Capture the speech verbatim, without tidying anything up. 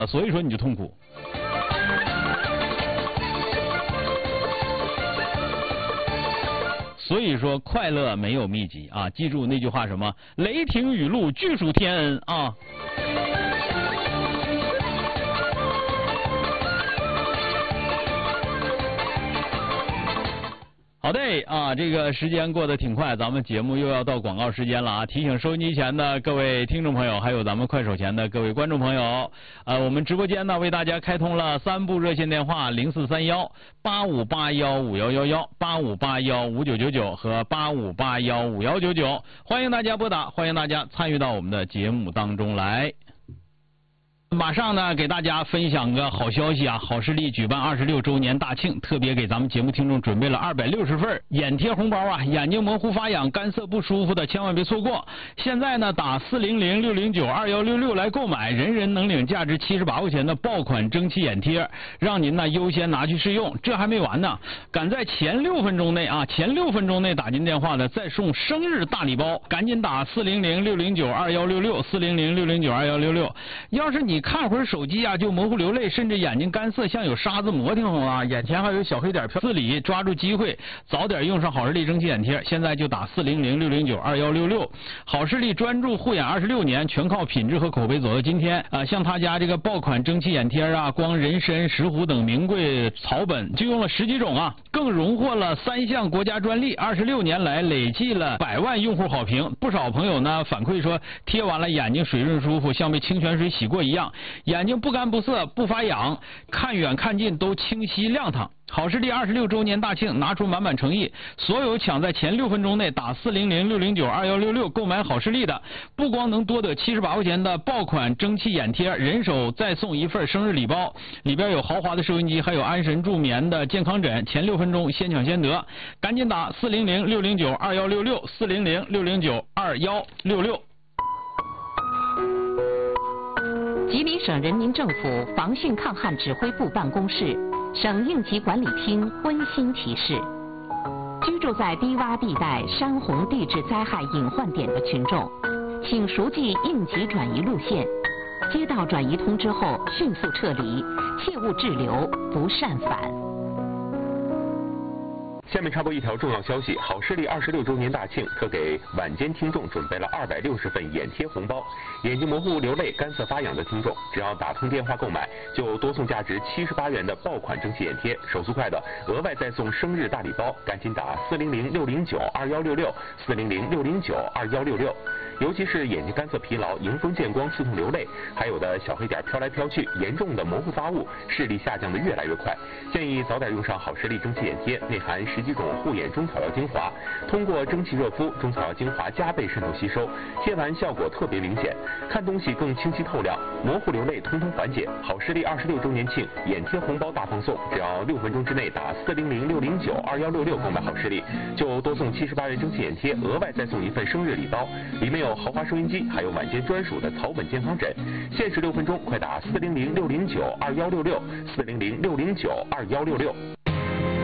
所以说你就痛苦。所以说快乐没有秘籍啊，记住那句话什么？雷霆雨露俱属天恩啊。好的啊，这个时间过得挺快，咱们节目又要到广告时间了啊！提醒收音机前的各位听众朋友，还有咱们快手前的各位观众朋友，呃，我们直播间呢为大家开通了三部热线电话：零四三幺八五八幺五幺幺幺、八五八幺五九九九和八五八幺五幺九九，欢迎大家拨打，欢迎大家参与到我们的节目当中来。马上呢，给大家分享个好消息啊！好视力举办二十六周年大庆，特别给咱们节目听众准备了二百六十份眼贴红包啊！眼睛模糊发痒、干涩不舒服的千万别错过。现在呢，打四零零六零九二幺六六来购买，人人能领价值七十八块钱的爆款蒸汽眼贴，让您呢优先拿去试用。这还没完呢，赶在前六分钟内啊，前六分钟内打进电话的再送生日大礼包，赶紧打四零零六零九二幺六六，四零零六零九二幺六六。要是你看会儿手机啊，就模糊流泪，甚至眼睛干涩，像有沙子磨挺红啊，眼前还有小黑点飘。自理抓住机会，早点用上好视力蒸汽眼贴，现在就打四零零六零九二幺六六。好视力专注护眼二十六年，全靠品质和口碑走到今天啊！像他家这个爆款蒸汽眼贴啊，光人参、石斛等名贵草本就用了十几种啊，更荣获了三项国家专利，二十六年来累计了百万用户好评。不少朋友呢反馈说，贴完了眼睛水润舒服，像被清泉水洗过一样。眼睛不干不涩不发痒，看远看近都清晰亮堂。好视力二十六周年大庆，拿出满满诚意，所有抢在前六分钟内打四零零六零九二幺六六购买好视力的，不光能多得七十八块钱的爆款蒸汽眼贴，人手再送一份生日礼包，里边有豪华的收音机，还有安神助眠的健康枕，前六分钟先抢先得，赶紧打四零零六零九二幺六六，四零零六零九二幺六六。 吉林省人民政府防汛抗旱指挥部办公室、省应急管理厅温馨提示：居住在低洼地带、山洪地质灾害隐患点的群众，请熟记应急转移路线，接到转移通知后迅速撤离，切勿滞留，不擅返。 下面插播一条重要消息：好视力二十六周年大庆，特给晚间听众准备了二百六十份眼贴红包。眼睛模糊、流泪、干涩发痒的听众，只要打通电话购买，就多送价值七十八元的爆款蒸汽眼贴。手速快的，额外再送生日大礼包，赶紧打四零零六零九二幺六六，四零零六零九二幺六六。尤其是眼睛干涩疲劳、迎风见光、刺痛流泪，还有的小黑点飘来飘去，严重的模糊发物，视力下降的越来越快，建议早点用上好视力蒸汽眼贴，内含十几种护眼中草药精华，通过蒸汽热敷，中草药精华加倍渗透吸收，贴完效果特别明显，看东西更清晰透亮，模糊流泪通通缓解。好视力二十六周年庆眼贴红包大放送，只要六分钟之内打四零零六零九二幺六六购买好视力，就多送七十八元蒸汽眼贴，额外再送一份生日礼包，里面有豪华收音机，还有晚间专属的草本健康枕。限时六分钟，快打四零零六零九二幺六六，四零零六零九二幺六六。